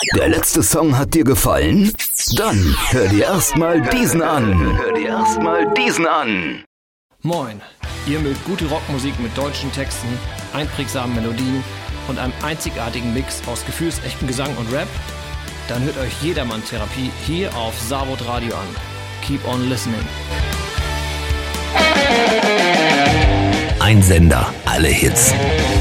Der letzte Song hat dir gefallen? Dann hör dir erstmal diesen an. Moin, ihr mögt gute Rockmusik mit deutschen Texten, einprägsamen Melodien und einem einzigartigen Mix aus gefühlsechten Gesang und Rap? Dann hört euch Jedermann Therapie hier auf Savod Radio an. Keep on listening. Ein Sender, alle Hits.